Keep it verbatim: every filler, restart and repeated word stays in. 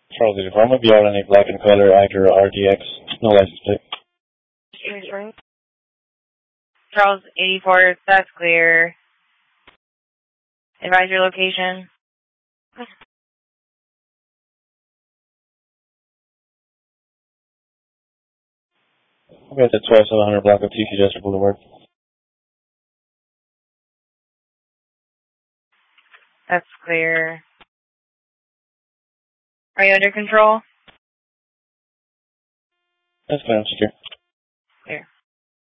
Charles Uniform, B R N A Black and Color, Acura R D X, no license plate. Charles eighty-four, that's clear. Advise your location. Okay, it's at twelve seven hundred block of T C Jester Boulevard. That's clear. Are you under control? That's clear, I'm secure.